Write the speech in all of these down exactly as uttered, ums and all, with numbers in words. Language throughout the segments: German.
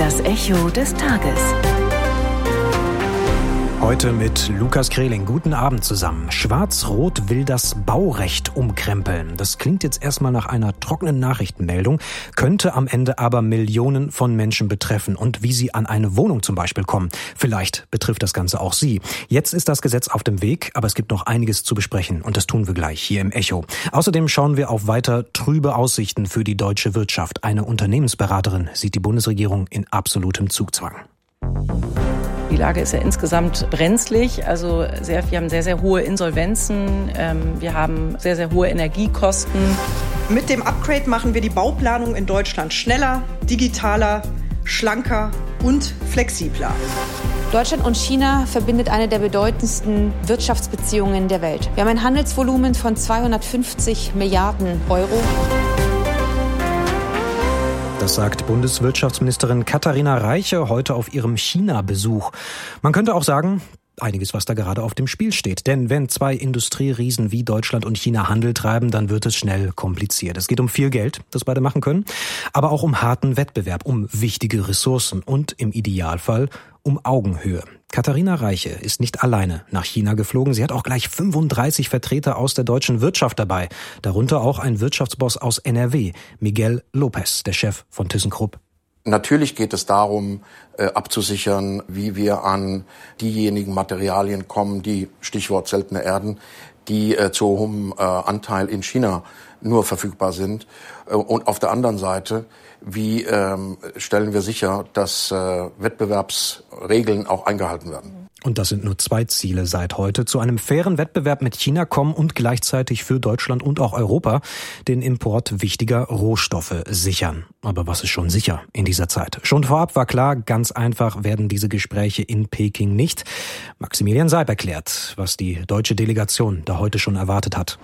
Das Echo des Tages. Heute mit Lukas Kreling. Guten Abend zusammen. Schwarz-Rot will das Baurecht umkrempeln. Das klingt jetzt erstmal nach einer trockenen Nachrichtenmeldung, könnte am Ende aber Millionen von Menschen betreffen und wie sie an eine Wohnung zum Beispiel kommen. Vielleicht betrifft das Ganze auch Sie. Jetzt ist das Gesetz auf dem Weg, aber es gibt noch einiges zu besprechen und das tun wir gleich hier im Echo. Außerdem schauen wir auf weiter trübe Aussichten für die deutsche Wirtschaft. Eine Unternehmensberaterin sieht die Bundesregierung in absolutem Zugzwang. Die Lage ist ja insgesamt brenzlig. Also sehr, wir haben sehr, sehr hohe Insolvenzen. Ähm, wir haben sehr, sehr hohe Energiekosten. Mit dem Upgrade machen wir die Bauplanung in Deutschland schneller, digitaler, schlanker und flexibler. Deutschland und China verbindet eine der bedeutendsten Wirtschaftsbeziehungen der Welt. Wir haben ein Handelsvolumen von zweihundertfünfzig Milliarden Euro. Das sagt Bundeswirtschaftsministerin Katharina Reiche heute auf ihrem China-Besuch. Man könnte auch sagen, einiges, was da gerade auf dem Spiel steht. Denn wenn zwei Industrieriesen wie Deutschland und China Handel treiben, dann wird es schnell kompliziert. Es geht um viel Geld, das beide machen können, aber auch um harten Wettbewerb, um wichtige Ressourcen und im Idealfall um Augenhöhe. Katharina Reiche ist nicht alleine nach China geflogen. Sie hat auch gleich fünfunddreißig Vertreter aus der deutschen Wirtschaft dabei. Darunter auch ein Wirtschaftsboss aus N R W, Miguel Lopez, der Chef von ThyssenKrupp. Natürlich geht es darum, äh, abzusichern, wie wir an diejenigen Materialien kommen, die, Stichwort seltene Erden, die äh, zu hohem äh, Anteil in China nur verfügbar sind. Äh, und auf der anderen Seite, wie ähm, stellen wir sicher, dass äh, Wettbewerbsregeln auch eingehalten werden? Und das sind nur zwei Ziele seit heute. Zu einem fairen Wettbewerb mit China kommen und gleichzeitig für Deutschland und auch Europa den Import wichtiger Rohstoffe sichern. Aber was ist schon sicher in dieser Zeit? Schon vorab war klar, ganz einfach werden diese Gespräche in Peking nicht. Maximilian Seib erklärt, was die deutsche Delegation da heute schon erwartet hat.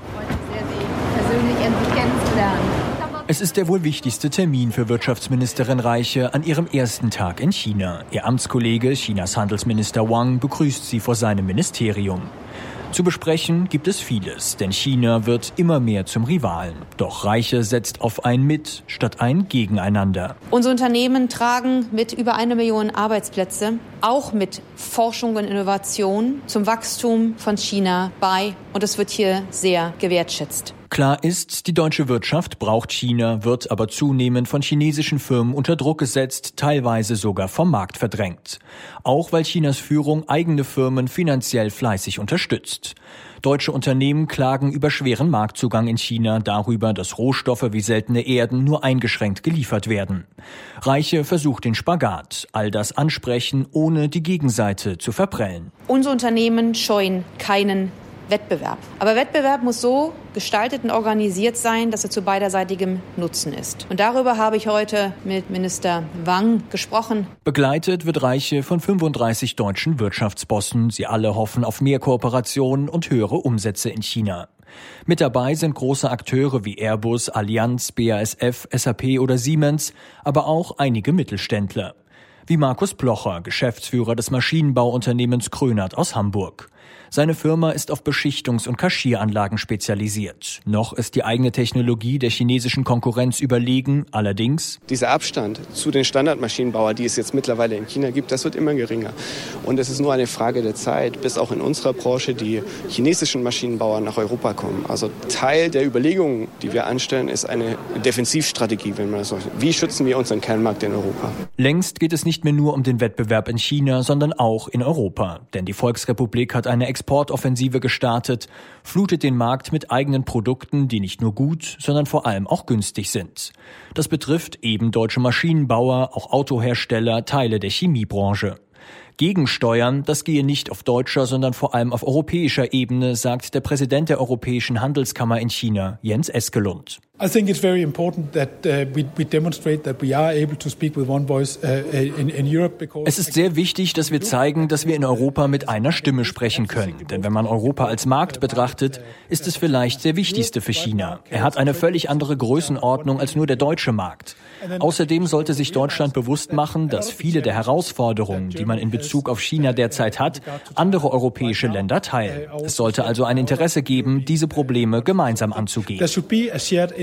Es ist der wohl wichtigste Termin für Wirtschaftsministerin Reiche an ihrem ersten Tag in China. Ihr Amtskollege, Chinas Handelsminister Wang, begrüßt sie vor seinem Ministerium. Zu besprechen gibt es vieles, denn China wird immer mehr zum Rivalen. Doch Reiche setzt auf ein Mit statt ein Gegeneinander. Unsere Unternehmen tragen mit über eine Million Arbeitsplätze, auch mit Forschung und Innovation, zum Wachstum von China bei. Und es wird hier sehr gewertschätzt. Klar ist, die deutsche Wirtschaft braucht China, wird aber zunehmend von chinesischen Firmen unter Druck gesetzt, teilweise sogar vom Markt verdrängt. Auch weil Chinas Führung eigene Firmen finanziell fleißig unterstützt. Deutsche Unternehmen klagen über schweren Marktzugang in China, darüber, dass Rohstoffe wie seltene Erden nur eingeschränkt geliefert werden. Reiche versucht den Spagat, all das ansprechen, ohne die Gegenseite zu verprellen. Unsere Unternehmen scheuen keinen Wettbewerb. Aber Wettbewerb muss so gestaltet und organisiert sein, dass er zu beiderseitigem Nutzen ist. Und darüber habe ich heute mit Minister Wang gesprochen. Begleitet wird Reiche von fünfunddreißig deutschen Wirtschaftsbossen. Sie alle hoffen auf mehr Kooperation und höhere Umsätze in China. Mit dabei sind große Akteure wie Airbus, Allianz, B A S F, S A P oder Siemens, aber auch einige Mittelständler. Wie Markus Plocher, Geschäftsführer des Maschinenbauunternehmens Krönert aus Hamburg. Seine Firma ist auf Beschichtungs- und Kaschieranlagen spezialisiert. Noch ist die eigene Technologie der chinesischen Konkurrenz überlegen, allerdings dieser Abstand zu den Standardmaschinenbauern, die es jetzt mittlerweile in China gibt, das wird immer geringer. Und es ist nur eine Frage der Zeit, bis auch in unserer Branche die chinesischen Maschinenbauer nach Europa kommen. Also Teil der Überlegungen, die wir anstellen, ist eine Defensivstrategie, wenn man das so sagt. Wie schützen wir unseren Kernmarkt in Europa? Längst geht es nicht mehr nur um den Wettbewerb in China, sondern auch in Europa. Denn die Volksrepublik hat eine Exportoffensive gestartet, flutet den Markt mit eigenen Produkten, die nicht nur gut, sondern vor allem auch günstig sind. Das betrifft eben deutsche Maschinenbauer, auch Autohersteller, Teile der Chemiebranche. Gegensteuern, das gehe nicht auf deutscher, sondern vor allem auf europäischer Ebene, sagt der Präsident der Europäischen Handelskammer in China, Jens Eskelund. I think it's very important that uh, we, we demonstrate that we are able to speak with one voice uh, in, in Europe because Es ist sehr wichtig, dass wir zeigen, dass wir in Europa mit einer Stimme sprechen können. Denn wenn man Europa als Markt betrachtet, ist es vielleicht der wichtigste für China. Er hat eine völlig andere Größenordnung als nur der deutsche Markt. Außerdem sollte sich Deutschland bewusst machen, dass viele der Herausforderungen, die man in Bezug auf China derzeit hat, andere europäische Länder teilen. Es sollte also ein Interesse geben, diese Probleme gemeinsam anzugehen. There should be a shared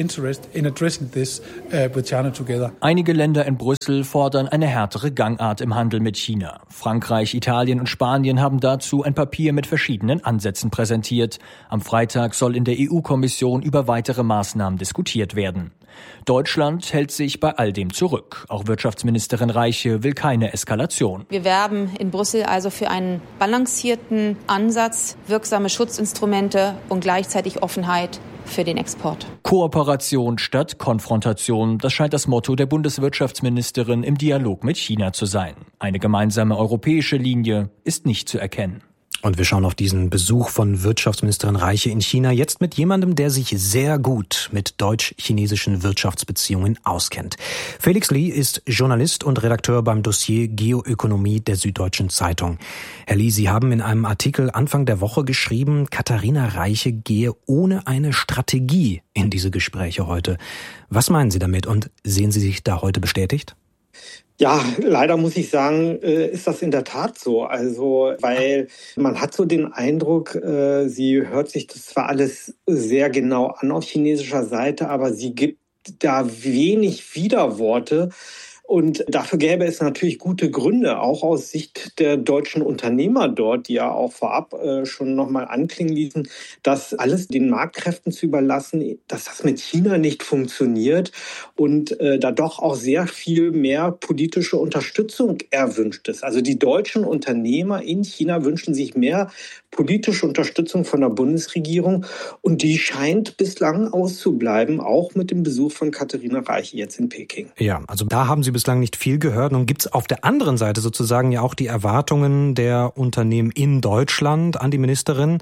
interest in addressing this uh, with China together. Einige Länder in Brüssel fordern eine härtere Gangart im Handel mit China. Frankreich, Italien und Spanien haben dazu ein Papier mit verschiedenen Ansätzen präsentiert. Am Freitag soll in der E U-Kommission über weitere Maßnahmen diskutiert werden. Deutschland hält sich bei all dem zurück. Auch Wirtschaftsministerin Reiche will keine Eskalation. Wir werben in Brüssel also für einen balancierten Ansatz, wirksame Schutzinstrumente und gleichzeitig Offenheit für den Export. Kooperation statt Konfrontation, das scheint das Motto der Bundeswirtschaftsministerin im Dialog mit China zu sein. Eine gemeinsame europäische Linie ist nicht zu erkennen. Und wir schauen auf diesen Besuch von Wirtschaftsministerin Reiche in China jetzt mit jemandem, der sich sehr gut mit deutsch-chinesischen Wirtschaftsbeziehungen auskennt. Felix Li ist Journalist und Redakteur beim Dossier Geoökonomie der Süddeutschen Zeitung. Herr Li, Sie haben in einem Artikel Anfang der Woche geschrieben, Katharina Reiche gehe ohne eine Strategie in diese Gespräche heute. Was meinen Sie damit und sehen Sie sich da heute bestätigt? Ja, leider muss ich sagen, ist das in der Tat so. Also, weil man hat so den Eindruck, sie hört sich das zwar alles sehr genau an auf chinesischer Seite, aber sie gibt da wenig Widerworte. Und dafür gäbe es natürlich gute Gründe, auch aus Sicht der deutschen Unternehmer dort, die ja auch vorab äh, schon nochmal anklingen ließen, dass alles den Marktkräften zu überlassen, dass das mit China nicht funktioniert und äh, da doch auch sehr viel mehr politische Unterstützung erwünscht ist. Also die deutschen Unternehmer in China wünschen sich mehr politische Unterstützung von der Bundesregierung und die scheint bislang auszubleiben, auch mit dem Besuch von Katharina Reiche jetzt in Peking. Ja, also da haben Sie bislang nicht viel gehört. Nun gibt es auf der anderen Seite sozusagen ja auch die Erwartungen der Unternehmen in Deutschland an die Ministerin,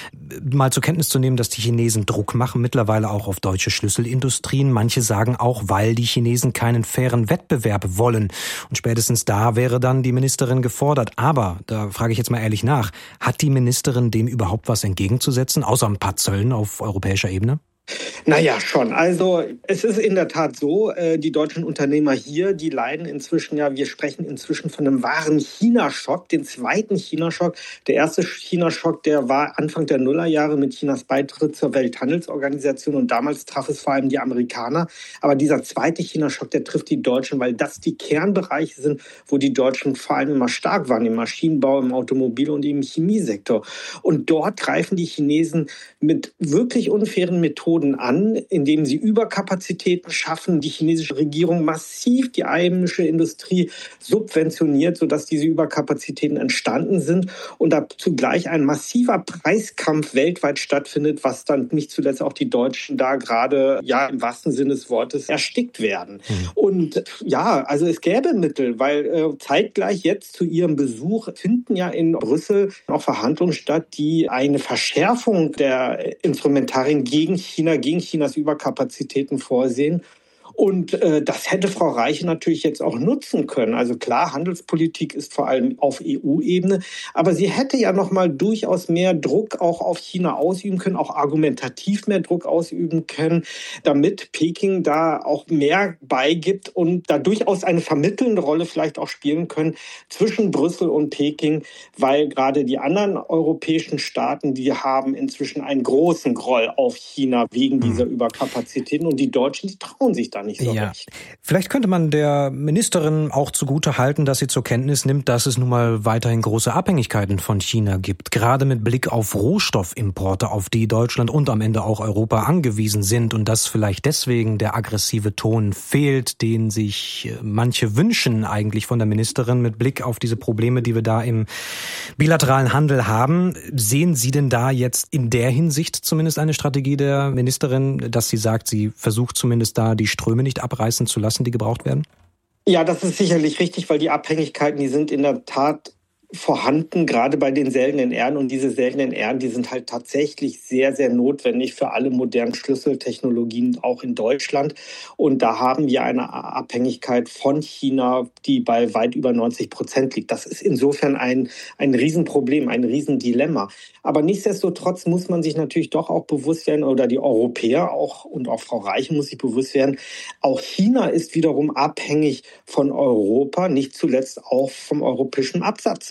mal zur Kenntnis zu nehmen, dass die Chinesen Druck machen, mittlerweile auch auf deutsche Schlüsselindustrien. Manche sagen auch, weil die Chinesen keinen fairen Wettbewerb wollen. Und spätestens da wäre dann die Ministerin gefordert. Aber, da frage ich jetzt mal ehrlich nach, hat die Ministerin dem überhaupt was entgegenzusetzen, außer ein paar Zöllen auf europäischer Ebene? Naja, schon. Also es ist in der Tat so, die deutschen Unternehmer hier, die leiden inzwischen ja, wir sprechen inzwischen von einem wahren China-Schock, den zweiten China-Schock. Der erste China-Schock, der war Anfang der Nullerjahre mit Chinas Beitritt zur Welthandelsorganisation und damals traf es vor allem die Amerikaner. Aber dieser zweite China-Schock, der trifft die Deutschen, weil das die Kernbereiche sind, wo die Deutschen vor allem immer stark waren, im Maschinenbau, im Automobil- und im Chemiesektor. Und dort greifen die Chinesen mit wirklich unfairen Methoden an, indem sie Überkapazitäten schaffen, die chinesische Regierung massiv die heimische Industrie subventioniert, sodass diese Überkapazitäten entstanden sind und da zugleich ein massiver Preiskampf weltweit stattfindet, was dann nicht zuletzt auch die Deutschen da gerade, ja, im wahrsten Sinne des Wortes erstickt werden. Mhm. Und ja, also es gäbe Mittel, weil äh, zeitgleich jetzt zu ihrem Besuch finden ja in Brüssel auch Verhandlungen statt, die eine Verschärfung der Instrumentarien gegen China, gegen Chinas Überkapazitäten vorsehen. Und äh, das hätte Frau Reiche natürlich jetzt auch nutzen können. Also klar, Handelspolitik ist vor allem auf E U-Ebene, aber sie hätte ja noch mal durchaus mehr Druck auch auf China ausüben können, auch argumentativ mehr Druck ausüben können, damit Peking da auch mehr beigibt und da durchaus eine vermittelnde Rolle vielleicht auch spielen können zwischen Brüssel und Peking, weil gerade die anderen europäischen Staaten, die haben inzwischen einen großen Groll auf China wegen dieser Überkapazitäten und die Deutschen, die trauen sich da nicht so ja. recht. Vielleicht könnte man der Ministerin auch zugute halten, dass sie zur Kenntnis nimmt, dass es nun mal weiterhin große Abhängigkeiten von China gibt, gerade mit Blick auf Rohstoffimporte, auf die Deutschland und am Ende auch Europa angewiesen sind und dass vielleicht deswegen der aggressive Ton fehlt, den sich manche wünschen eigentlich von der Ministerin mit Blick auf diese Probleme, die wir da im bilateralen Handel haben. Sehen Sie denn da jetzt in der Hinsicht zumindest eine Strategie der Ministerin, dass sie sagt, sie versucht zumindest da die Ströme nicht abreißen zu lassen, die gebraucht werden? Ja, das ist sicherlich richtig, weil die Abhängigkeiten, die sind in der Tat vorhanden, gerade bei den seltenen Erden. Und diese seltenen Erden, die sind halt tatsächlich sehr, sehr notwendig für alle modernen Schlüsseltechnologien, auch in Deutschland. Und da haben wir eine Abhängigkeit von China, die bei weit über neunzig Prozent liegt. Das ist insofern ein, ein Riesenproblem, ein Riesendilemma. Aber nichtsdestotrotz muss man sich natürlich doch auch bewusst werden, oder die Europäer auch und auch Frau Reiche muss sich bewusst werden, auch China ist wiederum abhängig von Europa, nicht zuletzt auch vom europäischen Absatzmarkt.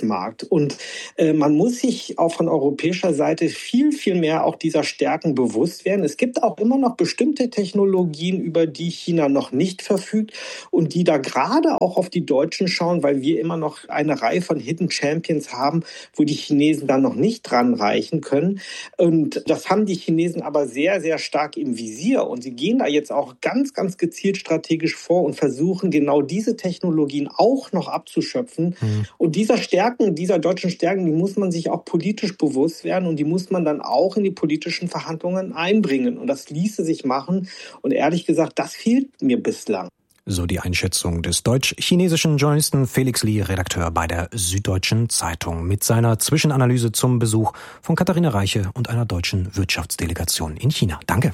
Weltmarkt. Und äh, man muss sich auch von europäischer Seite viel, viel mehr auch dieser Stärken bewusst werden. Es gibt auch immer noch bestimmte Technologien, über die China noch nicht verfügt und die da gerade auch auf die Deutschen schauen, weil wir immer noch eine Reihe von Hidden Champions haben, wo die Chinesen dann noch nicht dran reichen können. Und das haben die Chinesen aber sehr, sehr stark im Visier. Und sie gehen da jetzt auch ganz, ganz gezielt strategisch vor und versuchen genau diese Technologien auch noch abzuschöpfen. Mhm. Und dieser Stärken, dieser deutschen Stärken, die muss man sich auch politisch bewusst werden und die muss man dann auch in die politischen Verhandlungen einbringen. Und das ließe sich machen. Und ehrlich gesagt, das fehlt mir bislang. So die Einschätzung des deutsch-chinesischen Journalisten Felix Lee, Redakteur bei der Süddeutschen Zeitung, mit seiner Zwischenanalyse zum Besuch von Katharina Reiche und einer deutschen Wirtschaftsdelegation in China. Danke.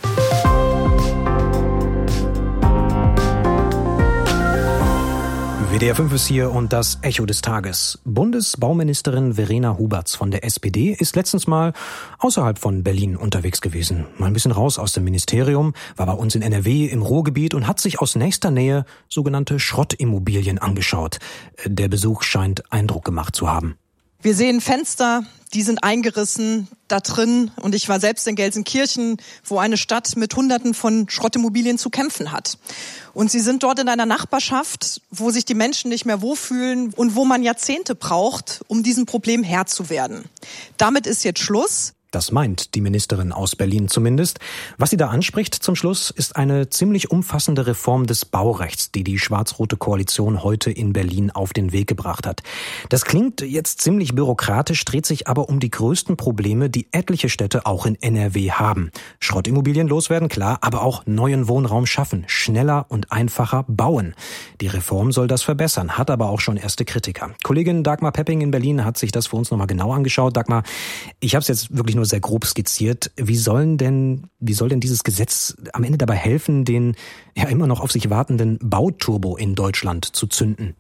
W D R fünf ist hier und das Echo des Tages. Bundesbauministerin Verena Huberts von der S P D ist letztens mal außerhalb von Berlin unterwegs gewesen. Mal ein bisschen raus aus dem Ministerium, war bei uns in N R W im Ruhrgebiet und hat sich aus nächster Nähe sogenannte Schrottimmobilien angeschaut. Der Besuch scheint Eindruck gemacht zu haben. Wir sehen Fenster, die sind eingerissen da drin. Und ich war selbst in Gelsenkirchen, wo eine Stadt mit Hunderten von Schrottimmobilien zu kämpfen hat. Und sie sind dort in einer Nachbarschaft, wo sich die Menschen nicht mehr wohlfühlen und wo man Jahrzehnte braucht, um diesem Problem Herr zu werden. Damit ist jetzt Schluss. Das meint die Ministerin aus Berlin zumindest. Was sie da anspricht zum Schluss, ist eine ziemlich umfassende Reform des Baurechts, die die schwarz-rote Koalition heute in Berlin auf den Weg gebracht hat. Das klingt jetzt ziemlich bürokratisch, dreht sich aber um die größten Probleme, die etliche Städte auch in N R W haben. Schrottimmobilien loswerden, klar, aber auch neuen Wohnraum schaffen, schneller und einfacher bauen. Die Reform soll das verbessern, hat aber auch schon erste Kritiker. Kollegin Dagmar Pepping in Berlin hat sich das für uns nochmal genau angeschaut. Dagmar, ich habe es jetzt wirklich nur sehr grob skizziert. Wie sollen denn, wie soll denn dieses Gesetz am Ende dabei helfen, den ja immer noch auf sich wartenden Bauturbo in Deutschland zu zünden?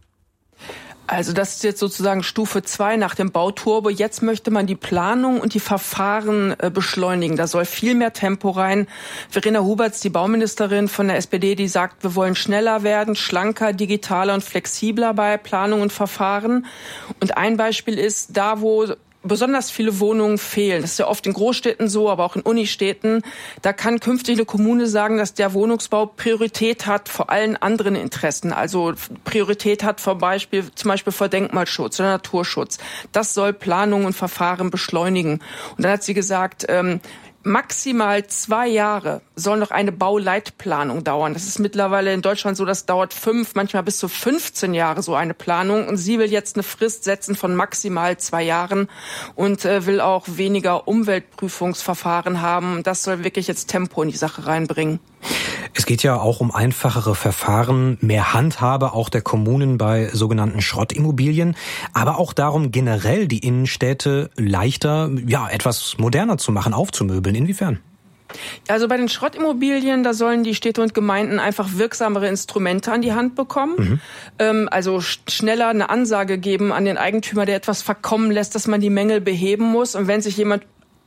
Also das ist jetzt sozusagen Stufe zwei nach dem Bauturbo. Jetzt möchte man die Planung und die Verfahren äh, beschleunigen. Da soll viel mehr Tempo rein. Verena Huberts, die Bauministerin von der S P D, die sagt, wir wollen schneller werden, schlanker, digitaler und flexibler bei Planung und Verfahren. Und ein Beispiel ist, da wo besonders viele Wohnungen fehlen. Das ist ja oft in Großstädten so, aber auch in Unistädten. Da kann künftig eine Kommune sagen, dass der Wohnungsbau Priorität hat vor allen anderen Interessen. Also Priorität hat vor Beispiel, zum Beispiel vor Denkmalschutz oder Naturschutz. Das soll Planung und Verfahren beschleunigen. Und dann hat sie gesagt, ähm, maximal zwei Jahre soll noch eine Bauleitplanung dauern. Das ist mittlerweile in Deutschland so, das dauert fünf, manchmal bis zu fünfzehn Jahre so eine Planung. Und sie will jetzt eine Frist setzen von maximal zwei Jahren und äh, will auch weniger Umweltprüfungsverfahren haben. Das soll wirklich jetzt Tempo in die Sache reinbringen. Es geht ja auch um einfachere Verfahren, mehr Handhabe auch der Kommunen bei sogenannten Schrottimmobilien, aber auch darum, generell die Innenstädte leichter, ja, etwas moderner zu machen, aufzumöbeln. Inwiefern? Also bei den Schrottimmobilien, da sollen die Städte und Gemeinden einfach wirksamere Instrumente an die Hand bekommen. Mhm. Ähm, also schneller eine Ansage geben an den Eigentümer, der etwas verkommen lässt, dass man die Mängel beheben muss. Und wenn sich jemand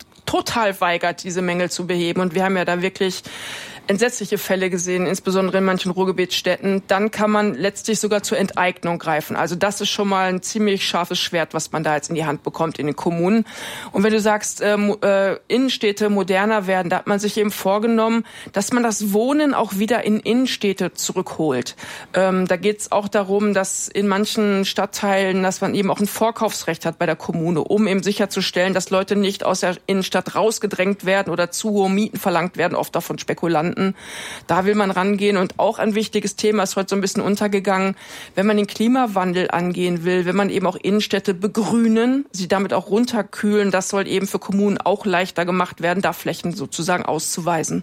total weigert, diese Mängel zu beheben, und wir haben ja da wirklich entsetzliche Fälle gesehen, insbesondere in manchen Ruhrgebietsstädten, dann kann man letztlich sogar zur Enteignung greifen. Also das ist schon mal ein ziemlich scharfes Schwert, was man da jetzt in die Hand bekommt in den Kommunen. Und wenn du sagst, äh, äh, Innenstädte moderner werden, da hat man sich eben vorgenommen, dass man das Wohnen auch wieder in Innenstädte zurückholt. Ähm, da geht es auch darum, dass in manchen Stadtteilen, dass man eben auch ein Vorkaufsrecht hat bei der Kommune, um eben sicherzustellen, dass Leute nicht aus der Innenstadt rausgedrängt werden oder zu hohe Mieten verlangt werden, oft auch von Spekulanten. Da will man rangehen. Und auch ein wichtiges Thema ist heute so ein bisschen untergegangen, wenn man den Klimawandel angehen will, wenn man eben auch Innenstädte begrünen, sie damit auch runterkühlen, das soll eben für Kommunen auch leichter gemacht werden, da Flächen sozusagen auszuweisen.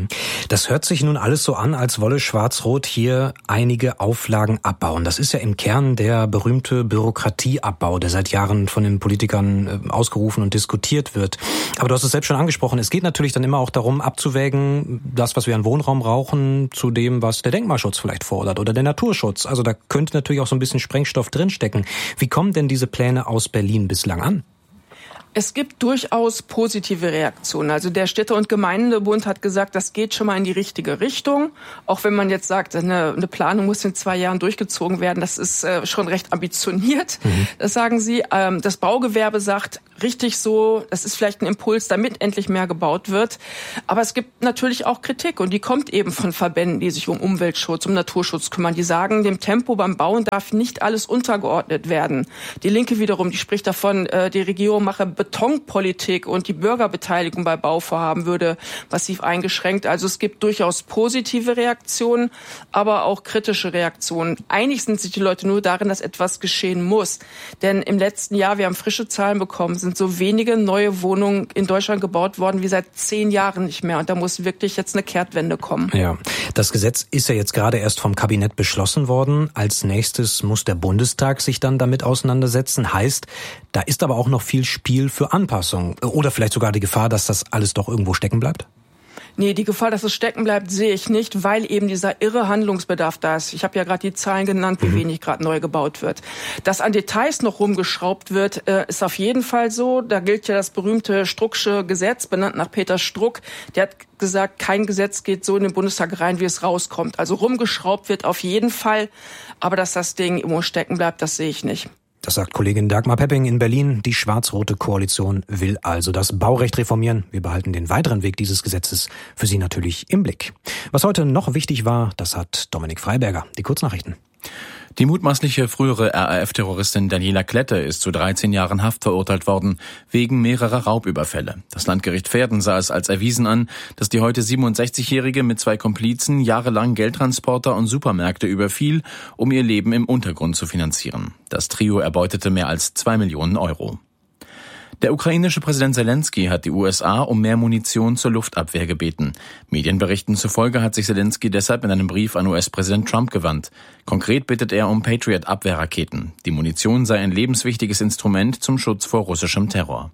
Das hört sich nun alles so an, als wolle Schwarz-Rot hier einige Auflagen abbauen. Das ist ja im Kern der berühmte Bürokratieabbau, der seit Jahren von den Politikern ausgerufen und diskutiert wird. Aber du hast es selbst schon angesprochen, es geht natürlich dann immer auch darum, abzuwägen, das, was wir an Wohnraum brauchen, zu dem, was der Denkmalschutz vielleicht fordert oder der Naturschutz. Also da könnte natürlich auch so ein bisschen Sprengstoff drinstecken. Wie kommen denn diese Pläne aus Berlin bislang an? Es gibt durchaus positive Reaktionen. Also der Städte- und Gemeindebund hat gesagt, das geht schon mal in die richtige Richtung. Auch wenn man jetzt sagt, eine, eine Planung muss in zwei Jahren durchgezogen werden, das ist äh, schon recht ambitioniert. Mhm. Das sagen sie. Ähm, das Baugewerbe sagt, richtig so, das ist vielleicht ein Impuls, damit endlich mehr gebaut wird. Aber es gibt natürlich auch Kritik und die kommt eben von Verbänden, die sich um Umweltschutz, um Naturschutz kümmern. Die sagen, dem Tempo beim Bauen darf nicht alles untergeordnet werden. Die Linke wiederum, die spricht davon, äh, die Regierung mache Betonpolitik und die Bürgerbeteiligung bei Bauvorhaben würde massiv eingeschränkt. Also es gibt durchaus positive Reaktionen, aber auch kritische Reaktionen. Einig sind sich die Leute nur darin, dass etwas geschehen muss. Denn im letzten Jahr, wir haben frische Zahlen bekommen, sind so wenige neue Wohnungen in Deutschland gebaut worden wie seit zehn Jahren nicht mehr. Und da muss wirklich jetzt eine Kehrtwende kommen. Ja, das Gesetz ist ja jetzt gerade erst vom Kabinett beschlossen worden. Als nächstes muss der Bundestag sich dann damit auseinandersetzen. Heißt, da ist aber auch noch viel Spiel für Anpassung. Oder vielleicht sogar die Gefahr, dass das alles doch irgendwo stecken bleibt? Nee, die Gefahr, dass es stecken bleibt, sehe ich nicht, weil eben dieser irre Handlungsbedarf da ist. Ich habe ja gerade die Zahlen genannt, wie mhm. wenig gerade neu gebaut wird. Dass an Details noch rumgeschraubt wird, ist auf jeden Fall so. Da gilt ja das berühmte Strucksche Gesetz, benannt nach Peter Struck. Der hat gesagt, kein Gesetz geht so in den Bundestag rein, wie es rauskommt. Also rumgeschraubt wird auf jeden Fall. Aber dass das Ding irgendwo stecken bleibt, das sehe ich nicht. Das sagt Kollegin Dagmar Pepping in Berlin. Die schwarz-rote Koalition will also das Baurecht reformieren. Wir behalten den weiteren Weg dieses Gesetzes für Sie natürlich im Blick. Was heute noch wichtig war, das hat Dominik Freiberger. Die Kurznachrichten. Die mutmaßliche frühere R A F-Terroristin Daniela Klette ist zu dreizehn Jahren Haft verurteilt worden, wegen mehrerer Raubüberfälle. Das Landgericht Verden sah es als erwiesen an, dass die heute siebenundsechzigjährige mit zwei Komplizen jahrelang Geldtransporter und Supermärkte überfiel, um ihr Leben im Untergrund zu finanzieren. Das Trio erbeutete mehr als zwei Millionen Euro. Der ukrainische Präsident Zelensky hat die U S A um mehr Munition zur Luftabwehr gebeten. Medienberichten zufolge hat sich Zelensky deshalb in einem Brief an U S-Präsident Trump gewandt. Konkret bittet er um Patriot-Abwehrraketen. Die Munition sei ein lebenswichtiges Instrument zum Schutz vor russischem Terror.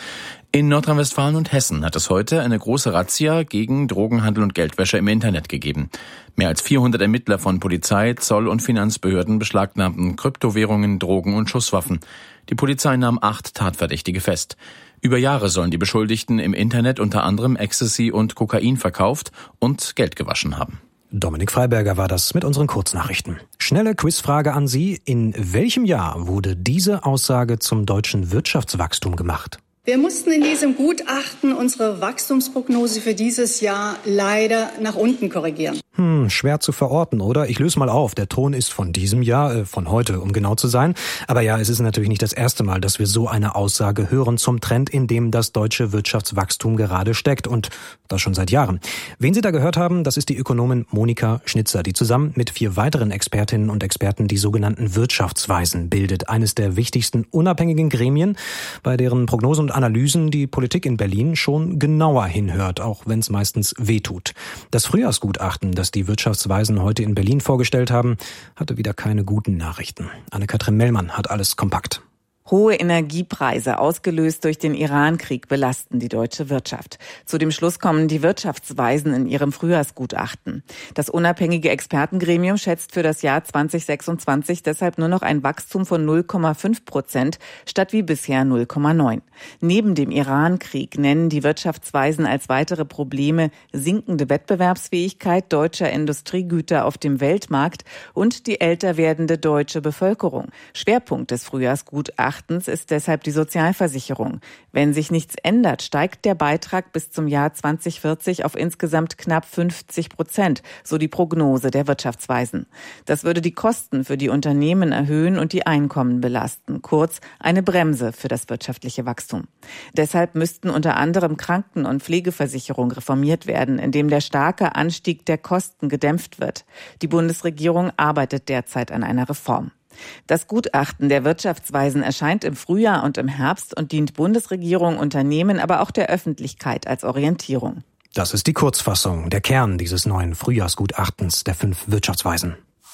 In Nordrhein-Westfalen und Hessen hat es heute eine große Razzia gegen Drogenhandel und Geldwäsche im Internet gegeben. Mehr als vierhundert Ermittler von Polizei, Zoll- und Finanzbehörden beschlagnahmten Kryptowährungen, Drogen und Schusswaffen. Die Polizei nahm acht Tatverdächtige fest. Über Jahre sollen die Beschuldigten im Internet unter anderem Ecstasy und Kokain verkauft und Geld gewaschen haben. Dominik Freiberger war das mit unseren Kurznachrichten. Schnelle Quizfrage an Sie. In welchem Jahr wurde diese Aussage zum deutschen Wirtschaftswachstum gemacht? Wir mussten in diesem Gutachten unsere Wachstumsprognose für dieses Jahr leider nach unten korrigieren. Hm, schwer zu verorten, oder? Ich löse mal auf. Der Ton ist von diesem Jahr, äh, von heute, um genau zu sein. Aber ja, es ist natürlich nicht das erste Mal, dass wir so eine Aussage hören zum Trend, in dem das deutsche Wirtschaftswachstum gerade steckt. Und das schon seit Jahren. Wen Sie da gehört haben, das ist die Ökonomin Monika Schnitzer, die zusammen mit vier weiteren Expertinnen und Experten die sogenannten Wirtschaftsweisen bildet. Eines der wichtigsten unabhängigen Gremien, bei deren Prognosen und Analysen die Politik in Berlin schon genauer hinhört, auch wenn es meistens wehtut. Das Frühjahrsgutachten, das die Wirtschaftsweisen heute in Berlin vorgestellt haben, hatte wieder keine guten Nachrichten. Anne-Kathrin Mellmann hat alles kompakt. Hohe Energiepreise, ausgelöst durch den Iran-Krieg, belasten die deutsche Wirtschaft. Zu dem Schluss kommen die Wirtschaftsweisen in ihrem Frühjahrsgutachten. Das unabhängige Expertengremium schätzt für das Jahr zweitausendsechsundzwanzig deshalb nur noch ein Wachstum von null Komma fünf Prozent statt wie bisher null Komma neun. Neben dem Iran-Krieg nennen die Wirtschaftsweisen als weitere Probleme sinkende Wettbewerbsfähigkeit deutscher Industriegüter auf dem Weltmarkt und die älter werdende deutsche Bevölkerung. Schwerpunkt des Frühjahrsgutachtens ist deshalb die Sozialversicherung. Wenn sich nichts ändert, steigt der Beitrag bis zum Jahr zweitausendvierzig auf insgesamt knapp fünfzig Prozent, so die Prognose der Wirtschaftsweisen. Das würde die Kosten für die Unternehmen erhöhen und die Einkommen belasten. Kurz, eine Bremse für das wirtschaftliche Wachstum. Deshalb müssten unter anderem Kranken- und Pflegeversicherung reformiert werden, indem der starke Anstieg der Kosten gedämpft wird. Die Bundesregierung arbeitet derzeit an einer Reform. Das Gutachten der Wirtschaftsweisen erscheint im Frühjahr und im Herbst und dient Bundesregierung, Unternehmen, aber auch der Öffentlichkeit als Orientierung. Das ist die Kurzfassung, der Kern dieses neuen Frühjahrsgutachtens der fünf Wirtschaftsweisen.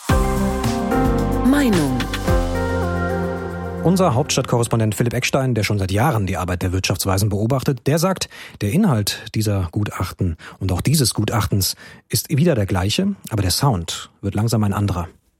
Meinung. Unser Hauptstadtkorrespondent Philipp Eckstein, der schon seit Jahren die Arbeit der Wirtschaftsweisen beobachtet, der sagt, der Inhalt dieser Gutachten und auch dieses Gutachtens ist wieder der gleiche, aber der Sound wird langsam ein anderer.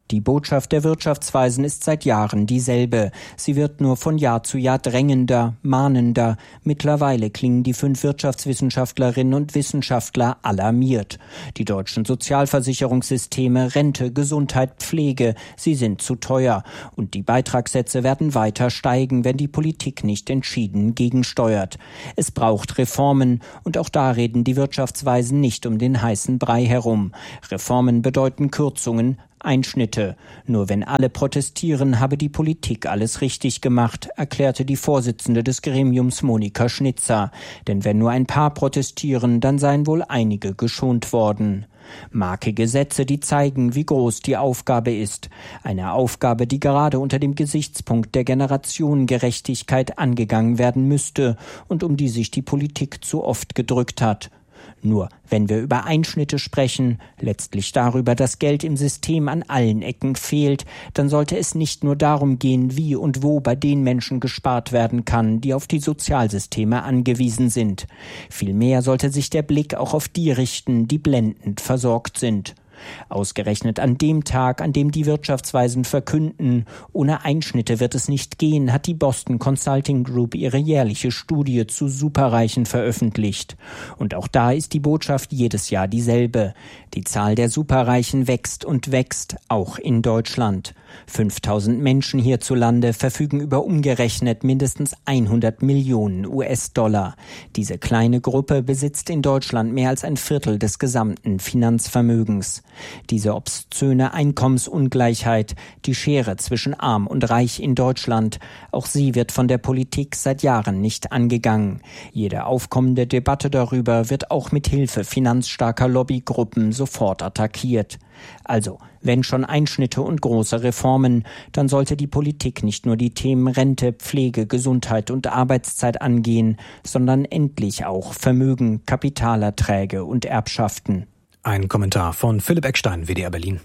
Die Botschaft der Wirtschaftsweisen ist seit Jahren dieselbe. Sie wird nur von Jahr zu Jahr drängender, mahnender. Mittlerweile klingen die fünf Wirtschaftswissenschaftlerinnen und Wissenschaftler alarmiert. Die deutschen Sozialversicherungssysteme, Rente, Gesundheit, Pflege, sie sind zu teuer. Und die Beitragssätze werden weiter steigen, wenn die Politik nicht entschieden gegensteuert. Es braucht Reformen. Und auch da reden die Wirtschaftsweisen nicht um den heißen Brei herum. Reformen bedeuten Kürzungen, Einschnitte. Nur wenn alle protestieren, habe die Politik alles richtig gemacht, erklärte die Vorsitzende des Gremiums Monika Schnitzer. Denn wenn nur ein paar protestieren, dann seien wohl einige geschont worden. Markige Sätze, die zeigen, wie groß die Aufgabe ist. Eine Aufgabe, die gerade unter dem Gesichtspunkt der Generationengerechtigkeit angegangen werden müsste und um die sich die Politik zu oft gedrückt hat. Nur wenn wir über Einschnitte sprechen, letztlich darüber, dass Geld im System an allen Ecken fehlt, dann sollte es nicht nur darum gehen, wie und wo bei den Menschen gespart werden kann, die auf die Sozialsysteme angewiesen sind. Vielmehr sollte sich der Blick auch auf die richten, die blendend versorgt sind. Ausgerechnet an dem Tag, an dem die Wirtschaftsweisen verkünden, ohne Einschnitte wird es nicht gehen, hat die Boston Consulting Group ihre jährliche Studie zu Superreichen veröffentlicht. Und auch da ist die Botschaft jedes Jahr dieselbe. Die Zahl der Superreichen wächst und wächst, auch in Deutschland. fünftausend Menschen hierzulande verfügen über umgerechnet mindestens hundert Millionen U S-Dollar. Diese kleine Gruppe besitzt in Deutschland mehr als ein Viertel des gesamten Finanzvermögens. Diese obszöne Einkommensungleichheit, die Schere zwischen Arm und Reich in Deutschland, auch sie wird von der Politik seit Jahren nicht angegangen. Jede aufkommende Debatte darüber wird auch mit Hilfe finanzstarker Lobbygruppen sofort attackiert. Also, wenn schon Einschnitte und große Reformen, dann sollte die Politik nicht nur die Themen Rente, Pflege, Gesundheit und Arbeitszeit angehen, sondern endlich auch Vermögen, Kapitalerträge und Erbschaften. Ein Kommentar von Philipp Eckstein, W D R Berlin.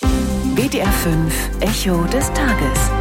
W D R fünf Echo des Tages.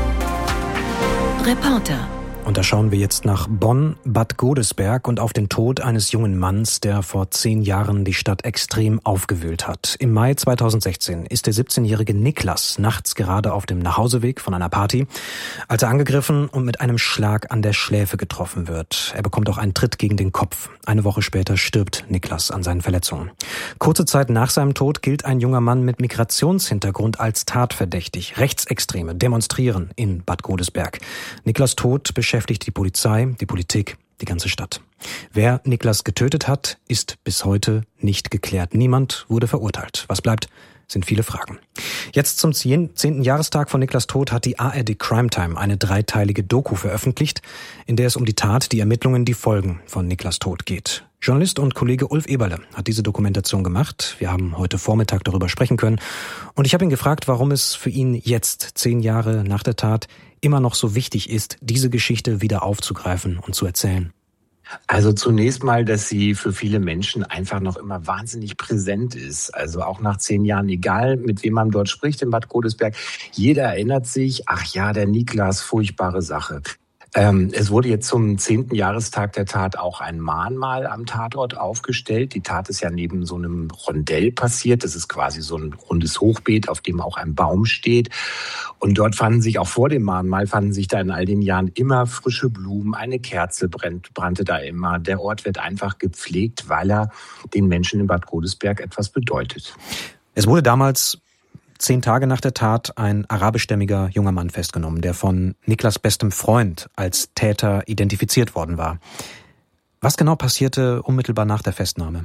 Reporter. Und da schauen wir jetzt nach Bonn, Bad Godesberg und auf den Tod eines jungen Manns, der vor zehn Jahren die Stadt extrem aufgewühlt hat. Im Mai zweitausendsechzehn ist der siebzehnjährige Niklas nachts gerade auf dem Nachhauseweg von einer Party, als er angegriffen und mit einem Schlag an der Schläfe getroffen wird. Er bekommt auch einen Tritt gegen den Kopf. Eine Woche später stirbt Niklas an seinen Verletzungen. Kurze Zeit nach seinem Tod gilt ein junger Mann mit Migrationshintergrund als tatverdächtig. Rechtsextreme demonstrieren in Bad Godesberg. Niklas' Tod beschäftigt die Polizei, die Politik, die ganze Stadt. Wer Niklas getötet hat, ist bis heute nicht geklärt. Niemand wurde verurteilt. Was bleibt, sind viele Fragen. Jetzt zum zehnten Jahrestag von Niklas' Tod hat die A R D Crime Time eine dreiteilige Doku veröffentlicht, in der es um die Tat, die Ermittlungen, die Folgen von Niklas' Tod geht. Journalist und Kollege Ulf Eberle hat diese Dokumentation gemacht. Wir haben heute Vormittag darüber sprechen können. Und ich habe ihn gefragt, warum es für ihn jetzt, zehn Jahre nach der Tat, immer noch so wichtig ist, diese Geschichte wieder aufzugreifen und zu erzählen. Also zunächst mal, dass sie für viele Menschen einfach noch immer wahnsinnig präsent ist. Also auch nach zehn Jahren, egal mit wem man dort spricht in Bad Godesberg, jeder erinnert sich, ach ja, der Niklas, furchtbare Sache. Ähm, es wurde jetzt zum zehnten Jahrestag der Tat auch ein Mahnmal am Tatort aufgestellt. Die Tat ist ja neben so einem Rondell passiert. Das ist quasi so ein rundes Hochbeet, auf dem auch ein Baum steht. Und dort fanden sich auch vor dem Mahnmal, fanden sich da in all den Jahren immer frische Blumen. Eine Kerze brennt, brannte da immer. Der Ort wird einfach gepflegt, weil er den Menschen in Bad Godesberg etwas bedeutet. Es wurde damals Zehn Tage nach der Tat ein arabischstämmiger junger Mann festgenommen, der von Niklas' bestem Freund als Täter identifiziert worden war. Was genau passierte unmittelbar nach der Festnahme?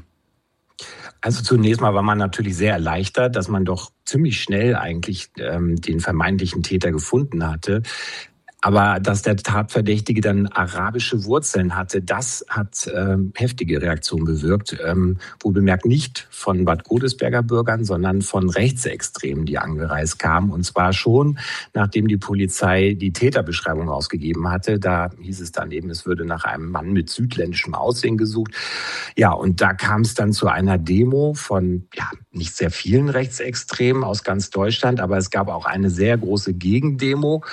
Also zunächst mal war man natürlich sehr erleichtert, dass man doch ziemlich schnell eigentlich ähm, den vermeintlichen Täter gefunden hatte. Aber dass der Tatverdächtige dann arabische Wurzeln hatte, das hat ähm, heftige Reaktionen bewirkt. Ähm, wohlbemerkt nicht von Bad Godesberger Bürgern, sondern von Rechtsextremen, die angereist kamen. Und zwar schon, nachdem die Polizei die Täterbeschreibung ausgegeben hatte. Da hieß es dann eben, es würde nach einem Mann mit südländischem Aussehen gesucht. Ja, und da kam es dann zu einer Demo von ja nicht sehr vielen Rechtsextremen aus ganz Deutschland. Aber es gab auch eine sehr große Gegendemo.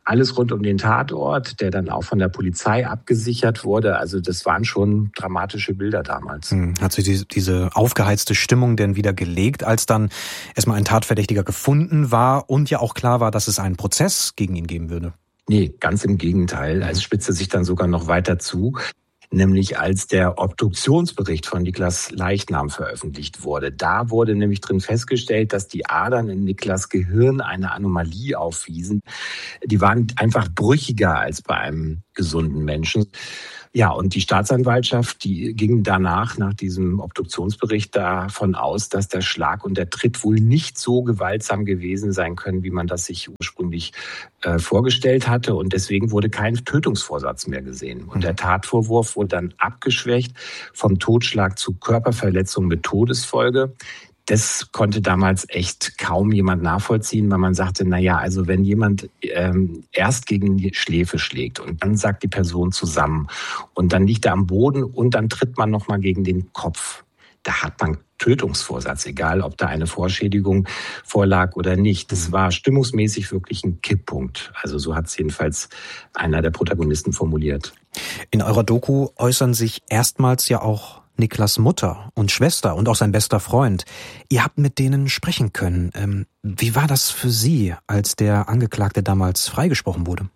alles rund um den Tatort, der dann auch von der Polizei abgesichert wurde. Also das waren schon dramatische Bilder damals. Hm. Hat sich diese, diese aufgeheizte Stimmung denn wieder gelegt, als dann erstmal ein Tatverdächtiger gefunden war und ja auch klar war, dass es einen Prozess gegen ihn geben würde? Nee, ganz im Gegenteil. Es spitzte sich dann sogar noch weiter zu. Nämlich als der Obduktionsbericht von Niklas Leichnam veröffentlicht wurde. Da wurde nämlich drin festgestellt, dass die Adern in Niklas Gehirn eine Anomalie aufwiesen. Die waren einfach brüchiger als bei einem gesunden Menschen. Ja, und die Staatsanwaltschaft, die ging danach, nach diesem Obduktionsbericht, davon aus, dass der Schlag und der Tritt wohl nicht so gewaltsam gewesen sein können, wie man das sich ursprünglich äh, vorgestellt hatte. Und deswegen wurde kein Tötungsvorsatz mehr gesehen. Und der Tatvorwurf wurde dann abgeschwächt vom Totschlag zu Körperverletzung mit Todesfolge. Das konnte damals echt kaum jemand nachvollziehen, weil man sagte, na ja, also wenn jemand ähm, erst gegen die Schläfe schlägt und dann sagt die Person zusammen und dann liegt er am Boden und dann tritt man nochmal gegen den Kopf, da hat man Tötungsvorsatz, egal ob da eine Vorschädigung vorlag oder nicht. Das war stimmungsmäßig wirklich ein Kipppunkt. Also so hat es jedenfalls einer der Protagonisten formuliert. In eurer Doku äußern sich erstmals ja auch Niklas Mutter und Schwester und auch sein bester Freund. Ihr habt mit denen sprechen können. Ähm, wie war das für Sie, als der Angeklagte damals freigesprochen wurde?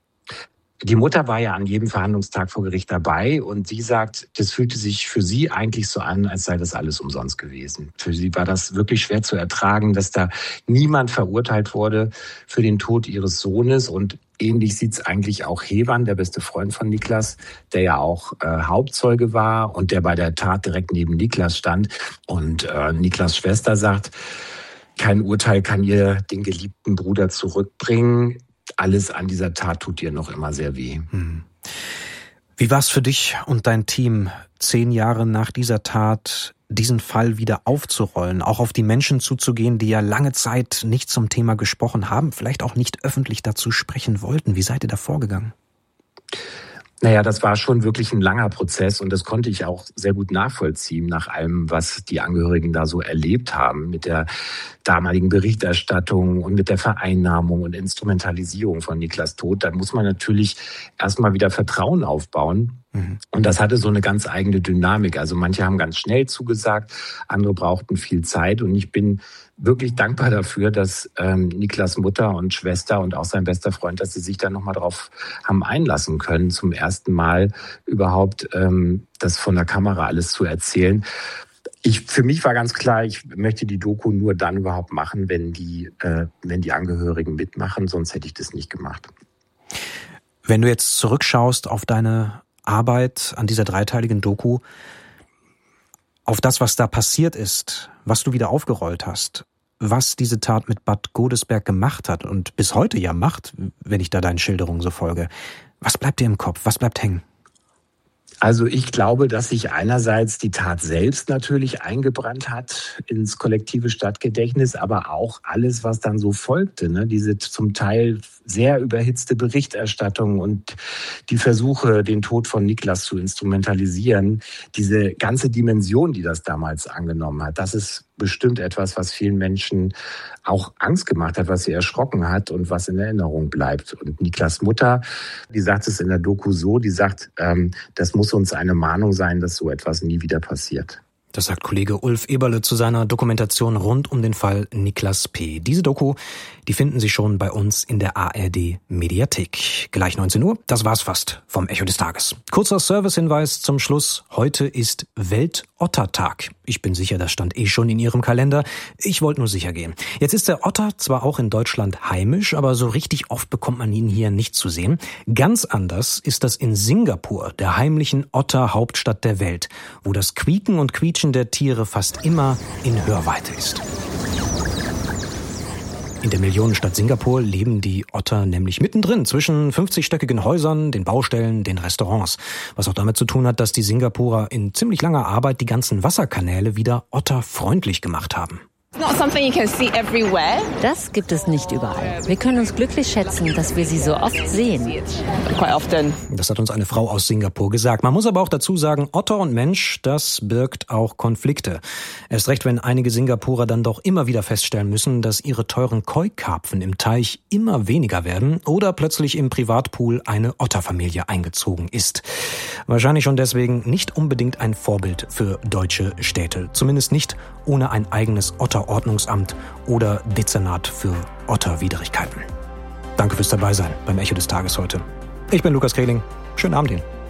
Die Mutter war ja an jedem Verhandlungstag vor Gericht dabei und sie sagt, das fühlte sich für sie eigentlich so an, als sei das alles umsonst gewesen. Für sie war das wirklich schwer zu ertragen, dass da niemand verurteilt wurde für den Tod ihres Sohnes. Und ähnlich sieht es eigentlich auch Hewan, der beste Freund von Niklas, der ja auch äh, Hauptzeuge war und der bei der Tat direkt neben Niklas stand. Und äh, Niklas' Schwester sagt, kein Urteil kann ihr den geliebten Bruder zurückbringen. Alles an dieser Tat tut dir noch immer sehr weh. Hm. Wie war es für dich und dein Team, zehn Jahre nach dieser Tat diesen Fall wieder aufzurollen, auch auf die Menschen zuzugehen, die ja lange Zeit nicht zum Thema gesprochen haben, vielleicht auch nicht öffentlich dazu sprechen wollten? Wie seid ihr da vorgegangen? Naja, das war schon wirklich ein langer Prozess und das konnte ich auch sehr gut nachvollziehen nach allem, was die Angehörigen da so erlebt haben mit der damaligen Berichterstattung und mit der Vereinnahmung und Instrumentalisierung von Niklas' Tod. Da muss man natürlich erstmal wieder Vertrauen aufbauen. Mhm. Und das hatte so eine ganz eigene Dynamik. Also manche haben ganz schnell zugesagt, andere brauchten viel Zeit und ich bin wirklich dankbar dafür, dass ähm, Niklas' Mutter und Schwester und auch sein bester Freund, dass sie sich da nochmal drauf haben einlassen können, zum ersten Mal überhaupt ähm, das von der Kamera alles zu erzählen. Ich, für mich war ganz klar, ich möchte die Doku nur dann überhaupt machen, wenn die, äh, wenn die Angehörigen mitmachen, sonst hätte ich das nicht gemacht. Wenn du jetzt zurückschaust auf deine Arbeit an dieser dreiteiligen Doku, auf das, was da passiert ist, was du wieder aufgerollt hast, was diese Tat mit Bad Godesberg gemacht hat und bis heute ja macht, wenn ich da deinen Schilderungen so folge, was bleibt dir im Kopf, was bleibt hängen? Also ich glaube, dass sich einerseits die Tat selbst natürlich eingebrannt hat ins kollektive Stadtgedächtnis, aber auch alles, was dann so folgte, ne? Diese zum Teil sehr überhitzte Berichterstattung und die Versuche, den Tod von Niklas zu instrumentalisieren, diese ganze Dimension, die das damals angenommen hat, das ist bestimmt etwas, was vielen Menschen auch Angst gemacht hat, was sie erschrocken hat und was in Erinnerung bleibt. Und Niklas' Mutter, die sagt es in der Doku so, die sagt, ähm, das muss uns eine Mahnung sein, dass so etwas nie wieder passiert. Das sagt Kollege Ulf Eberle zu seiner Dokumentation rund um den Fall Niklas P. Diese Doku, die finden Sie schon bei uns in der A R D-Mediathek. Gleich neunzehn Uhr, das war's fast vom Echo des Tages. Kurzer Servicehinweis zum Schluss. Heute ist Welt-Otter-Tag. Ich bin sicher, das stand eh schon in Ihrem Kalender. Ich wollte nur sicher gehen. Jetzt ist der Otter zwar auch in Deutschland heimisch, aber so richtig oft bekommt man ihn hier nicht zu sehen. Ganz anders ist das in Singapur, der heimlichen Otter-Hauptstadt der Welt, wo das Quieken und Quietschen der Tiere fast immer in Hörweite ist. In der Millionenstadt Singapur leben die Otter nämlich mittendrin zwischen fünfzigstöckigen Häusern, den Baustellen, den Restaurants. Was auch damit zu tun hat, dass die Singapurer in ziemlich langer Arbeit die ganzen Wasserkanäle wieder otterfreundlich gemacht haben. Das gibt es nicht überall. Wir können uns glücklich schätzen, dass wir sie so oft sehen. Das hat uns eine Frau aus Singapur gesagt. Man muss aber auch dazu sagen, Otter und Mensch, das birgt auch Konflikte. Erst recht, wenn einige Singapurer dann doch immer wieder feststellen müssen, dass ihre teuren Koi-Karpfen im Teich immer weniger werden oder plötzlich im Privatpool eine Otterfamilie eingezogen ist. Wahrscheinlich schon deswegen nicht unbedingt ein Vorbild für deutsche Städte. Zumindest nicht ohne ein eigenes Otterordnungsamt oder Dezernat für Otterwidrigkeiten. Danke fürs Dabeisein beim Echo des Tages heute. Ich bin Lukas Kehling. Schönen Abend Ihnen.